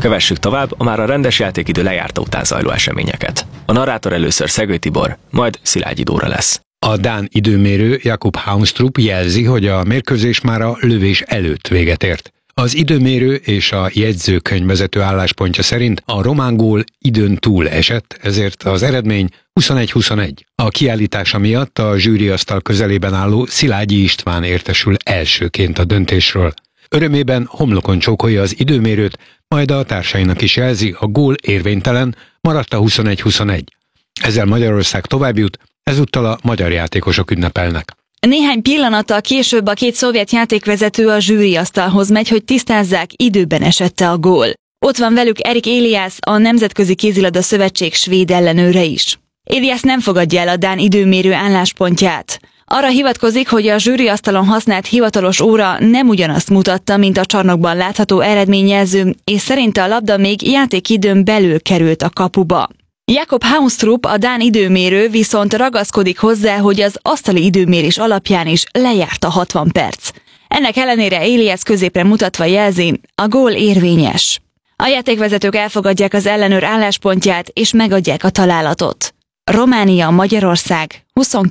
Kövessük tovább a már a rendes játékidő lejárta után zajló eseményeket. A narrátor először Szegő Tibor, majd Szilágyi Dóra lesz. A dán időmérő Jakob Haunstrup jelzi, hogy a mérkőzés már a lövés előtt véget ért. Az időmérő és a jegyzőkönyvvezető álláspontja szerint a román gól időn túl esett, ezért az eredmény 21-21. A kiállítása miatt a zsűriasztal közelében álló Szilágyi István értesül elsőként a döntésről. Örömében homlokon csókolja az időmérőt, majd a társainak is jelzi, a gól érvénytelen, maradt a 21-21. Ezzel Magyarország tovább jut, ezúttal a magyar játékosok ünnepelnek. Néhány pillanattal később a két szovjet játékvezető a zsűriasztalhoz megy, hogy tisztázzák, időben esette a gól. Ott van velük Erik Elias, a Nemzetközi Kézilabda Szövetség svéd ellenőre is. Elias nem fogadja el a dán időmérő álláspontját. Arra hivatkozik, hogy a zsűriasztalon használt hivatalos óra nem ugyanazt mutatta, mint a csarnokban látható eredményjelző, és szerinte a labda még játékidőn belül került a kapuba. Jakob Haunstrup, a dán időmérő viszont ragaszkodik hozzá, hogy az asztali időmérés alapján is lejárt a 60 perc. Ennek ellenére Elias középre mutatva jelzi, a gól érvényes. A játékvezetők elfogadják az ellenőr álláspontját és megadják a találatot. Románia-Magyarország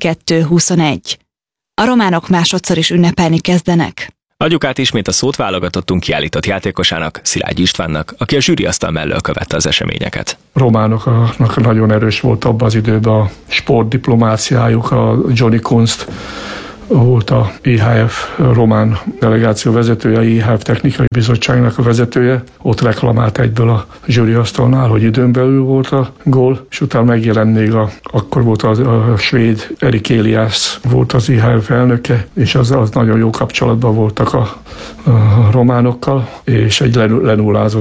22-21. A románok másodszor is ünnepelni kezdenek. Adjuk át ismét a szót válogatottunk kiállított játékosának, Szilágyi Istvánnak, aki a zsűriasztal mellől követte az eseményeket. Románoknak nagyon erős volt abban az időben a sportdiplomáciájuk, a Johnny Kunst volt a IHF román delegáció vezetője, a IHF technikai bizottságnak a vezetője. Ott reklamált egyből a zsűriasztalnál, hogy időn belül volt a gól, és utána megjelent még akkor volt a svéd Erik Elias volt az IHF elnöke, és az nagyon jó kapcsolatban voltak a románokkal, és egy lenullázott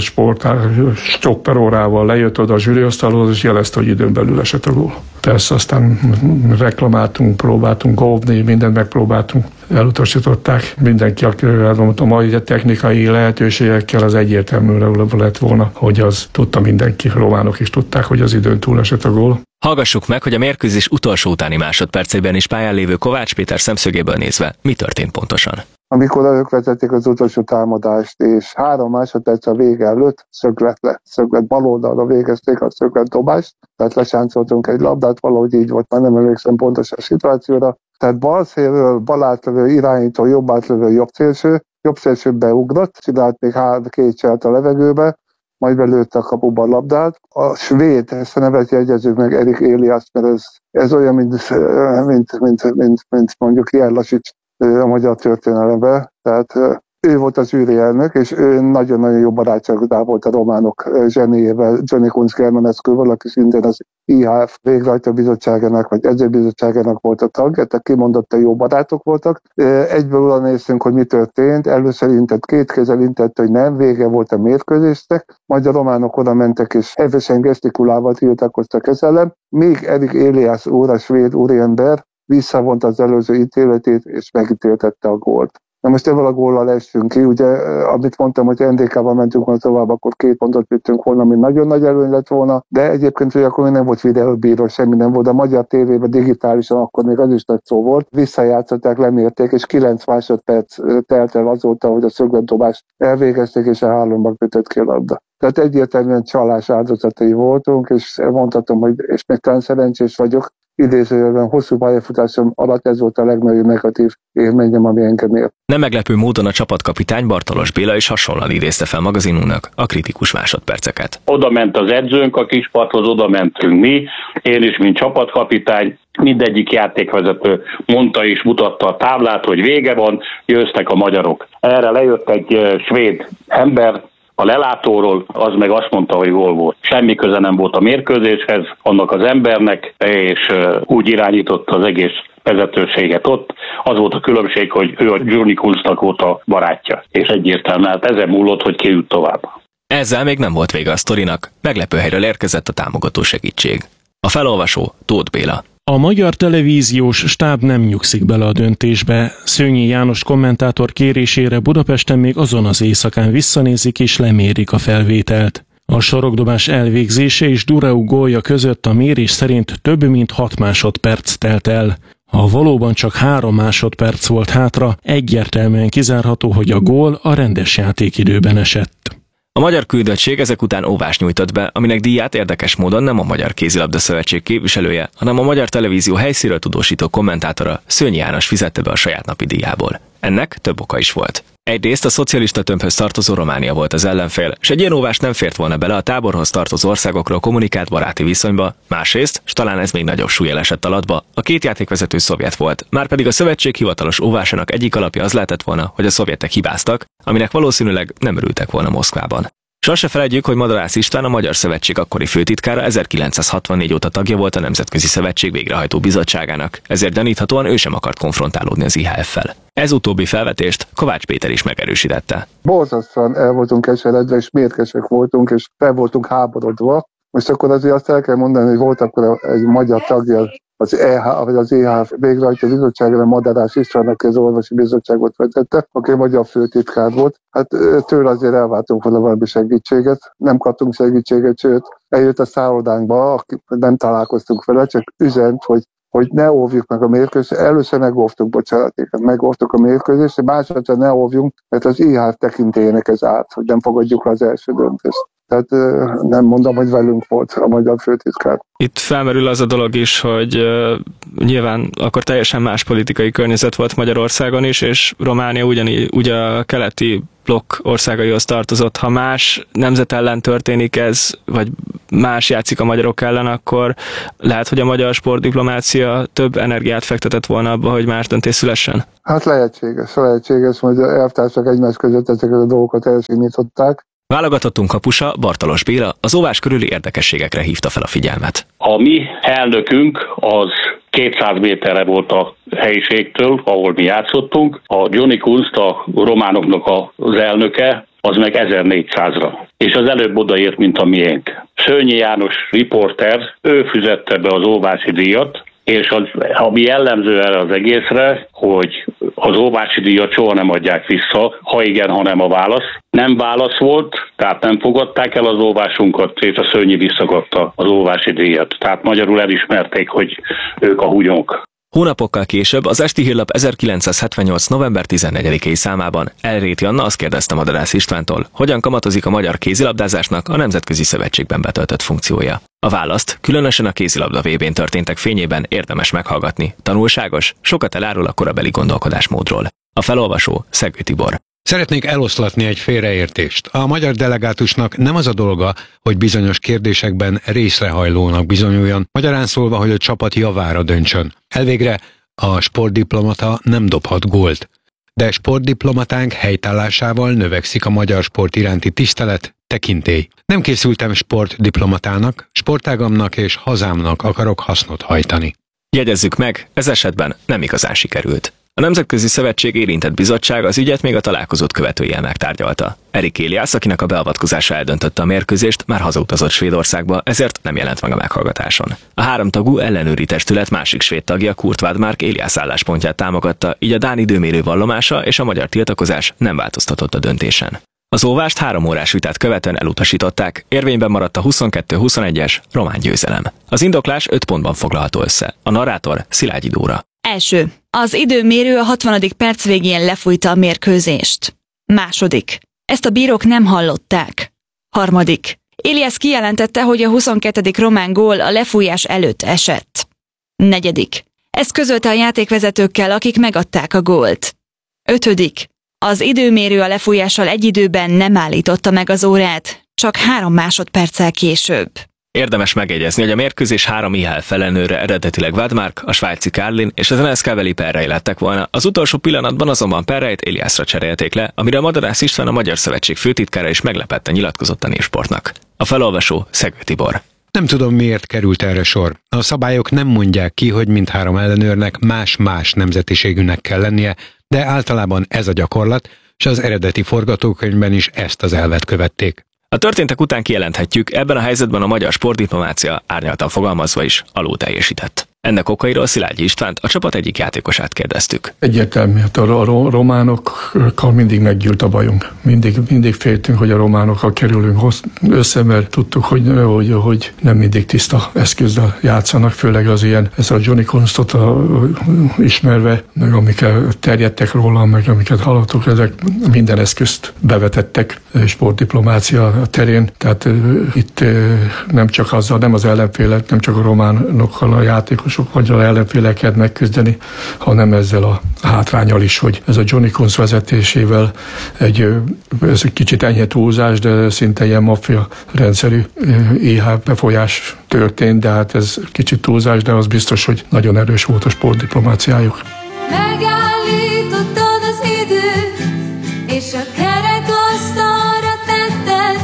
stopperórával lejött oda a zsűriasztalhoz, és jelezte, hogy időn belül esett a gól. Persze aztán reklamáltunk, próbáltunk óvni, mindent megpróbáltunk, elutasították. Mindenki, akivel mondtam, a technikai lehetőségekkel az egyértelműre lett volna, hogy az tudta mindenki, románok is tudták, hogy az időn túl esett a gól. Hallgassuk meg, hogy a mérkőzés utolsó utáni másodpercében is pályán lévő Kovács Péter szemszögéből nézve, mi történt pontosan. Amikor ők vezették az utolsó támadást, és 3 másodperc a vége előtt szöglet bal oldalra végezték a szögletdobást, tehát lesáncoltunk egy labdát, valahogy így volt, már nem emlékszem pontosan a szituációra. Tehát bal szélről bal átlövő irányító, jobb átlövő jobb szélső beugrott, csinált még 2 cselt a levegőbe, majd belőtte a kapuba a labdát. A svéd, ezt a nevet jegyezzük meg, Erik Elias, mert ez olyan, mint mondjuk Ján Lasics a magyar történelemben. Tehát ő volt az zsűri elnök, és ő nagyon-nagyon jó barátságban volt a románok zsenéjével, Johnny Kunst Germanescu-val, aki szintén az IHF végrehajtó bizottságának, vagy edzőbizottságának volt a tag, tehát kimondottan jó barátok voltak. Egyből oda néztünk, hogy mi történt, először intett, 2 kézzel intett, hogy nem, vége volt a mérkőzésnek, majd a románok oda mentek, és hevesen gesztikulával tiltakoztak ez ellen, még Erik Elias úr, a svéd úriember visszavont az előző ítéletét, és megítéltette a gólt. Na most ebből a góllal esünk ki, ugye, amit mondtam, hogy NDK-val mentünk volna tovább, akkor 2 pontot vittünk volna, ami nagyon nagy előny lett volna, de egyébként, hogy akkor még nem volt videóbíró, semmi nem volt, a magyar tévében digitálisan akkor még az is nagy szó volt, visszajátszották, lemérték, és 9 másodperc telt el azóta, hogy a szögletdobást elvégezték, és a hálóban kötött ki a labda. Tehát egyértelműen csalás áldozatai voltunk, és mondhatom, hogy és még talán szerencsés vagyok, idézőjelben hosszú pályafutásom alatt ez volt a legnagyobb negatív élményem, ami engem ért. Nem meglepő módon a csapatkapitány Bartalos Béla is hasonlóan idézte fel magazinunknak a kritikus másodperceket. Oda ment az edzőnk a kispadhoz, oda mentünk mi, én is, mint csapatkapitány, mindegyik játékvezető mondta és mutatta a táblát, hogy vége van, győztek a magyarok. Erre lejött egy svéd ember, a lelátóról, az meg azt mondta, hogy gól volt. Semmi köze nem volt a mérkőzéshez, annak az embernek, és úgy irányította az egész vezetőséget ott. Az volt a különbség, hogy ő a Johnny Kunstnak volt a barátja. És egyértelműen hát ezen múlott, hogy ki jut tovább. Ezzel még nem volt vége a sztorinak, meglepő helyről érkezett a támogató segítség. A felolvasó Tóth Béla. A magyar televíziós stáb nem nyugszik bele a döntésbe. Szőnyi János kommentátor kérésére Budapesten még azon az éjszakán visszanézik és lemérik a felvételt. A sarokdobás elvégzése és Durau gólja között a mérés szerint több mint 6 másodperc telt el. Ha valóban csak 3 másodperc volt hátra, egyértelműen kizárható, hogy a gól a rendes játékidőben esett. A magyar küldöttség ezek után óvást nyújtott be, aminek díját érdekes módon nem a Magyar Kézilabda Szövetség képviselője, hanem a Magyar Televízió helyszínről tudósító kommentátora, Szőnyi János fizette be a saját napi díjából. Ennek több oka is volt. Egyrészt a szocialista tömbhöz tartozó Románia volt az ellenfél, és egy ilyen óvás nem fért volna bele a táborhoz tartozó országokról kommunikált baráti viszonyba, másrészt, s talán ez még nagyobb súllyal esett alatba, a két játékvezető szovjet volt, márpedig a szövetség hivatalos óvásának egyik alapja az lehetett volna, hogy a szovjetek hibáztak, aminek valószínűleg nem örültek volna Moszkvában. Sose felejtjük, hogy Madarász István, a Magyar Szövetség akkori főtitkára 1964 óta tagja volt a Nemzetközi Szövetség végrehajtó bizottságának, ezért gyaníthatóan ő sem akart konfrontálódni az IHF-fel. Ez utóbbi felvetést Kovács Péter is megerősítette. Borzasztóan el voltunk keseredve, és mérgesek voltunk, és fel voltunk háborodva. Most akkor azért azt el kell mondani, hogy volt akkor egy magyar tagja az EHF végrehajtó bizottságra, Madarász István, aki az orvosi bizottságot vezette, aki magyar főtitkár volt. Hát tőle azért elváltunk volna valami segítséget, nem kaptunk segítséget, sőt, eljött a szállodánkba, nem találkoztunk vele, csak üzent, hogy ne óvjuk meg a mérkőzést. Először megóvtuk, megóvtuk a mérkőzést, másodszor ne óvjunk, mert az IHF tekintélyének ez árt, hogy nem fogadjuk az első döntést. Tehát nem mondom, hogy velünk volt a magyar főtitkár. Itt felmerül az a dolog is, hogy nyilván akkor teljesen más politikai környezet volt Magyarországon is, és Románia ugyanúgy a keleti blokk országaihoz tartozott. Ha más nemzet ellen történik ez, vagy más játszik a magyarok ellen, akkor lehet, hogy a magyar sportdiplomácia több energiát fektetett volna abba, hogy más döntés szülessen? Hát lehetséges, hogy a elvtársak egymás között ezeket a dolgokat elsimították. Válogatottunk kapusa, Bartalos Béla az óvás körüli érdekességekre hívta fel a figyelmet. A mi elnökünk az 200 méterre volt a helyiségtől, ahol mi játszottunk. A Johnny Kunst, a románoknak az elnöke, az meg 1400-ra. És az előbb odaért, mint a miénk. Szőnyi János riporter, ő fizette be az óvási díjat, és ami jellemző erre az egészre, hogy az óvási díjat soha nem adják vissza, ha igen, ha nem a válasz. Nem válasz volt, tehát nem fogadták el az óvásunkat, és a Szőnyi visszakapta az óvási díjat. Tehát magyarul elismerték, hogy ők a húgyonk. Hónapokkal később az Esti Hírlap 1978. november 14-i számában Elréti Anna azt kérdezte Madarász Istvántól, hogyan kamatozik a magyar kézilabdázásnak a Nemzetközi Szövetségben betöltött funkciója. A választ, különösen a kézilabda VB-n történtek fényében érdemes meghallgatni. Tanulságos, sokat elárul a korabeli gondolkodásmódról. A felolvasó Szegő Tibor. Szeretnék eloszlatni egy félreértést. A magyar delegátusnak nem az a dolga, hogy bizonyos kérdésekben részrehajlónak bizonyuljon, magyarán szólva, hogy a csapat javára döntsön. Elvégre a sportdiplomata nem dobhat gólt. De sportdiplomatánk helytállásával növekszik a magyar sport iránti tisztelet, tekintély. Nem készültem sportdiplomatának, sportágamnak és hazámnak akarok hasznot hajtani. Jegyezzük meg, ez esetben nem igazán sikerült. A Nemzetközi Szövetség érintett bizottság az ügyet még a találkozót követőjel megtárgyalta. Erik Eliász, akinek a beavatkozása eldöntötte a mérkőzést, már hazautazott Svédországba, ezért nem jelent meg a meghallgatáson. A háromtagú ellenőri testület másik svéd tagja, Kurt Wadmark Eliász álláspontját támogatta, így a dán időmérő vallomása és a magyar tiltakozás nem változtatott a döntésen. Az óvást 3 órás vitát követően elutasították, érvényben maradt a 22-21-es román győzelem. Az indoklás 5 pontban foglalható össze. A narrátor Szilágyi Dóra. Első. Az időmérő a 60. perc végén lefújta a mérkőzést. Második. Ezt a bírók nem hallották. Harmadik. Eliász kijelentette, hogy a 22. román gól a lefújás előtt esett. Negyedik. Ezt közölte a játékvezetőkkel, akik megadták a gólt. Ötödik. Az időmérő a lefújással egy időben nem állította meg az órát, csak 3 másodperccel később. Érdemes megjegyezni, hogy a mérkőzés 3 IHF ellenőre eredetileg Wadmark, a svájci Karlin és az NSK-beli Perrey lettek volna, az utolsó pillanatban azonban Perreyt Eliászra cserélték le, amire a Madarász István, a Magyar Szövetség főtitkára is meglepetten nyilatkozott a Népsportnak. A felolvasó Szegő Tibor. Nem tudom, miért került erre sor. A szabályok nem mondják ki, hogy mindhárom ellenőrnek más-más nemzetiségűnek kell lennie, de általában ez a gyakorlat, és az eredeti forgatókönyvben is ezt az elvet követték. A történtek után kijelenthetjük, ebben a helyzetben a magyar sportdiplomácia árnyaltan fogalmazva is alul teljesített. Ennek okairól Szilágyi Istvánt, a csapat egyik játékosát kérdeztük. Egyértelmű, a románokkal mindig meggyűlt a bajunk. Mindig féltünk, hogy a románokkal kerülünk össze, mert tudtuk, hogy nem mindig tiszta eszközzel játszanak, főleg az ilyen, ez a Johnny Kunstot ismerve, meg amiket terjedtek róla, meg amiket hallottuk, ezek minden eszközt bevetettek sportdiplomácia terén, tehát itt nem csak azzal, nem az ellenfélek, nem csak a románokkal a játékosok vagy az ellenféleket megküzdeni, hanem ezzel a hátrányal is, hogy ez a Johnny Kunst vezetésével ez egy kicsit enyhe túlzás, de szinte ilyen maffia rendszerű IH befolyás történt, de hát ez kicsit túlzás, de az biztos, hogy nagyon erős volt a sportdiplomáciájuk. Megállítottad az időt, és a kerekasztalra tetted.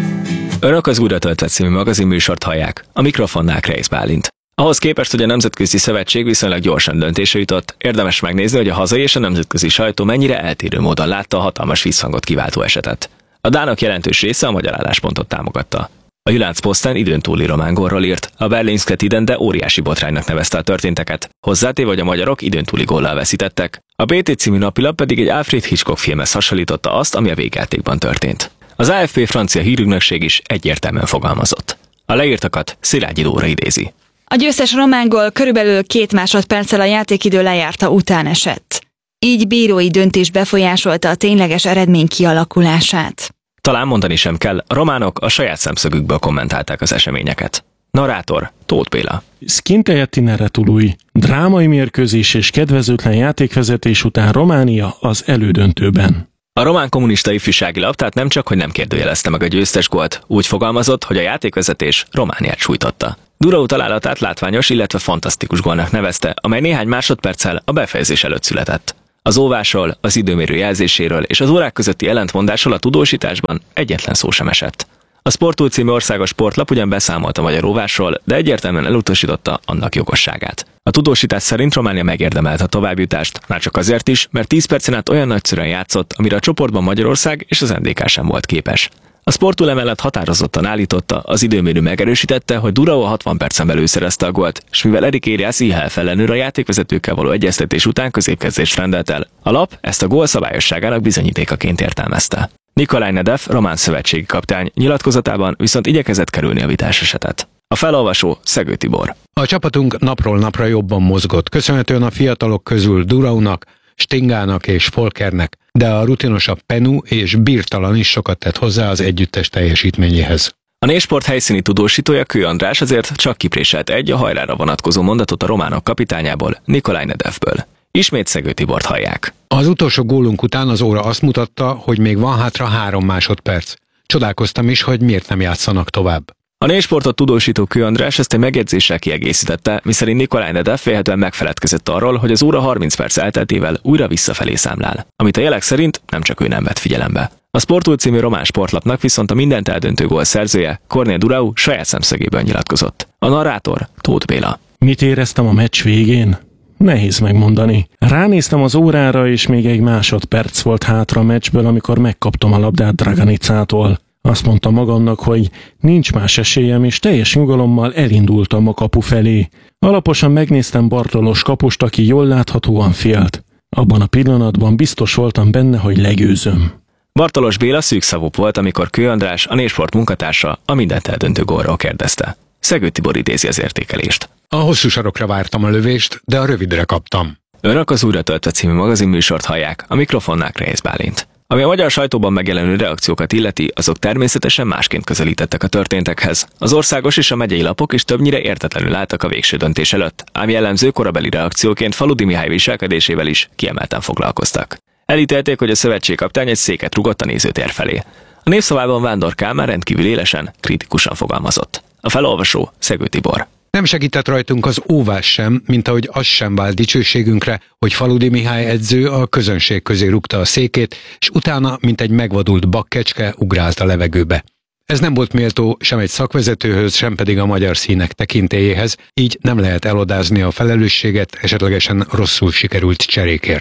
Önök az Újra töltött című magazinműsort hallják, a mikrofonnál Kreisz Bálint. Ahhoz képest, hogy a Nemzetközi Szövetség viszonylag gyorsan döntésre jutott, érdemes megnézni, hogy a hazai és a nemzetközi sajtó mennyire eltérő módon látta a hatalmas visszhangot kiváltó esetet. A dánok jelentős része a magyar álláspontot támogatta. A Jyllands-Posten időn túli román gólról írt, a Berlingske Tidende de óriási botránynak nevezte a történteket, hozzátéve, hogy a magyarok időn túli góllal veszítettek. A BT című napilap pedig egy Alfred Hitchcock filmhez hasonlította azt, ami a végjátékban történt. Az AFP francia hírügynökség is egyértelműen fogalmazott. A leírtakat Szilágyi Dóra idézi. A győztes román gól körülbelül 2 másodperccel a játékidő lejárta után esett. Így bírói döntés befolyásolta a tényleges eredmény kialakulását. Talán mondani sem kell, a románok a saját szemszögükből kommentálták az eseményeket. Narrátor Tóth Béla. Skintejettinere tului. Drámai mérkőzés és kedvezőtlen játékvezetés után Románia az elődöntőben. A román kommunista ifjúsági lap tehát nem csak, hogy nem kérdőjelezte meg a győztes gólt, úgy fogalmazott, hogy a játékvezetés Romániát sújtotta. Durau találatát látványos, illetve fantasztikus gólnak nevezte, amely néhány másodperccel a befejezés előtt született. Az óvásról, az időmérő jelzéséről és az órák közötti ellentmondásról a tudósításban egyetlen szó sem esett. A Sportul című országos sportlap ugyan beszámolt a magyar óvásról, de egyértelműen elutasította annak jogosságát. A tudósítás szerint Románia megérdemelt a továbbjutást, már csak azért is, mert 10 percen át olyan nagyszerűen játszott, amire a csoportban Magyarország és az NDK sem volt képes. A Sportul emellett határozottan állította, az időmérő megerősítette, hogy Durau a 60 percen belül szerezte a gólt, és mivel Erik Eliász IHF ellenőr a játékvezetőkkel való egyeztetés után középkezdést rendelt el. A lap ezt a gól szabályosságának bizonyítékaként értelmezte. Nikolaj Nedev, román szövetségi kapitány nyilatkozatában viszont igyekezett kerülni a vitás esetet. A felolvasó Szegő Tibor. A csapatunk napról napra jobban mozgott, köszönhetően a fiatalok közül Duraunak, Stingának és Folkernek, de a rutinosabb Penu és Birtalan is sokat tett hozzá az együttes teljesítményéhez. A Nésport helyszíni tudósítója Kő András azért csak kipréselt egy a hajrára vonatkozó mondatot a románok kapitányából, Nikolaj Nedevből. Ismét Szegő Tibort hallják. Az utolsó gólunk után az óra azt mutatta, hogy még van hátra 3 másodperc. Csodálkoztam is, hogy miért nem játszanak tovább. A Nésportot tudósító Kő András ezt egy megjegyzéssel kiegészítette, miszerint Nikolaj Nedev félhetően megfeledkezett arról, hogy az óra 30 perc elteltével újra visszafelé számlál, amit a jelek szerint nem csak ő nem vett figyelembe. A Sportul című román sportlapnak viszont a mindent eldöntő gól szerzője, Kornél Durau saját szemszögéből nyilatkozott. A narrátor Tóth Béla. Mit éreztem a meccs végén? Nehéz megmondani. Ránéztem az órára, és még 1 másodperc volt hátra a meccsből, amikor megkaptam a labdát Draganicától. Azt mondtam magamnak, hogy nincs más esélyem, és teljes nyugalommal elindultam a kapu felé. Alaposan megnéztem Bartolos kapust, aki jól láthatóan félt. Abban a pillanatban biztos voltam benne, hogy legyőzöm. Bartolos Béla szűkszavúbb volt, amikor Kő András, a Nésport munkatársa a mindent eldöntő gólról kérdezte. Szegő Tibor idézi az értékelést. A hosszú sarokra vártam a lövést, de a rövidre kaptam. Önök az Újra töltött című magazinműsort hallják, a mikrofonnál Kreisz Bálint. Ami a magyar sajtóban megjelenő reakciókat illeti, azok természetesen másként közelítettek a történtekhez. Az országos és a megyei lapok is többnyire értetlenül álltak a végső döntés előtt, ám jellemző korabeli reakcióként Faludi Mihály viselkedésével is kiemelten foglalkoztak. Elítélték, hogy a szövetségkapitány egy széket rugott a nézőtér felé. A Népszavában Vándor Kálmán rendkívül élesen, kritikusan fogalmazott. A felolvasó Szegő Tibor. Nem segített rajtunk az óvás sem, mint ahogy az sem vált dicsőségünkre, hogy Faludi Mihály edző a közönség közé rúgta a székét, és utána, mint egy megvadult bakkecske, ugrált a levegőbe. Ez nem volt méltó sem egy szakvezetőhöz, sem pedig a magyar színek tekintélyéhez, így nem lehet elodázni a felelősséget esetlegesen rosszul sikerült cserékért.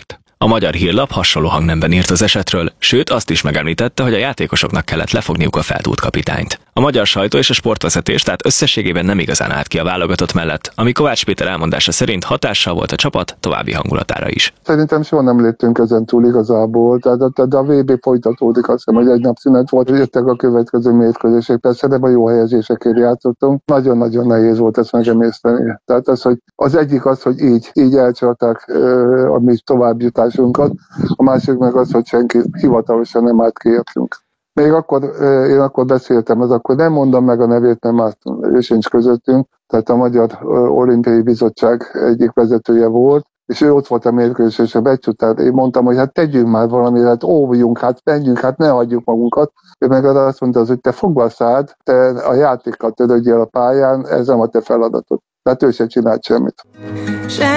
A Magyar Hírlap hasonló hangnemben írt az esetről, sőt azt is megemlítette, hogy a játékosoknak kellett lefogniuk a feltúlt kapitányt. A magyar sajtó és a sportvezetés tehát összességében nem igazán állt ki a válogatott mellett, ami Kovács Péter elmondása szerint hatással volt a csapat további hangulatára is. Szerintem soha nem léptünk ezen túl igazából, de a VB folytatódik, azt hiszem, hogy egy nap szünet volt, jöttek a következő mérkőzések, persze, de a jó helyezésekért játszottunk. Nagyon-nagyon nehéz volt ezt megemészteni. Tehát az egyik az, hogy így elcsalták a mi továbbjutásunkat, a másik meg az, hogy senki hivatalosan nem állt ki értünk. Még én akkor beszéltem, akkor nem mondom meg a nevét, mert ő sincs közöttünk, tehát a Magyar Olimpiai Bizottság egyik vezetője volt, és ő ott volt a mérkőzésen, becsutál. Én mondtam, hogy hát tegyünk már valamit, hát óvjunk, hát menjünk, hát ne hagyjuk magunkat. Ő meg azt mondta, hogy te fogva a szád, te a játékkal törődjél a pályán, ez nem a te feladatod. Tehát ő sem csinált semmit.